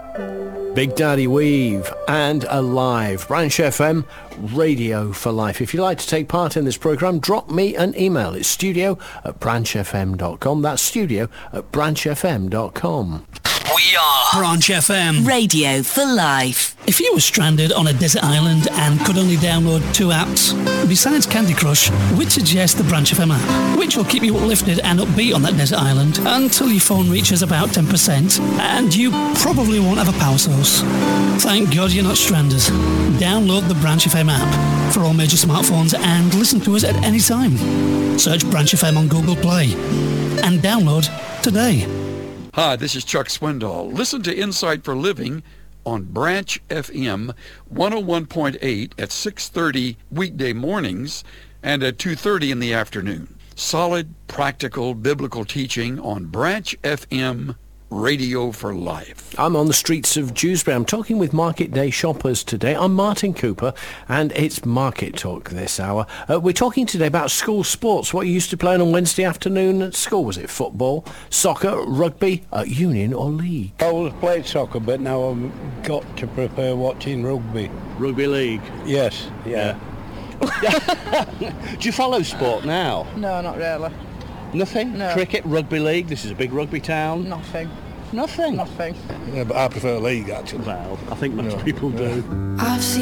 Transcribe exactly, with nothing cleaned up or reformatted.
Big Daddy Weave and Alive. Branch F M, Radio for Life. If you'd like to take part in this programme, drop me an email. It's studio at branch f m dot com. That's studio at branch f m dot com. We are Branch F M, Radio for Life. If you were stranded on a desert island and could only download two apps, besides Candy Crush, we'd suggest the Branch F M app, which will keep you uplifted and upbeat on that desert island until your phone reaches about ten percent, and you probably won't have a power source. Thank God you're not stranded. Download the Branch F M app for all major smartphones and listen to us at any time. Search Branch F M on Google Play and download today. Hi, this is Chuck Swindoll. Listen to Insight for Living on Branch F M one oh one point eight at six thirty weekday mornings and at two thirty in the afternoon. Solid, practical, biblical teaching on Branch F M, Radio for Life. I'm on the streets of Dewsbury. I'm talking with Market Day shoppers today. I'm Martin Cooper, and it's Market Talk this hour. Uh, we're talking today about school sports, what you used to play on a Wednesday afternoon at school. Was it football, soccer, rugby, uh, union or league? I always played soccer, but now I've got to prefer watching rugby. Rugby league? Yes, yeah. yeah. Do you follow sport now? No, not really. Nothing? No. Cricket, rugby league, this is a big rugby town. Nothing. Nothing? Nothing. Yeah, but I prefer league, actually. Well, I think most Yeah. people do. Yeah. I've seen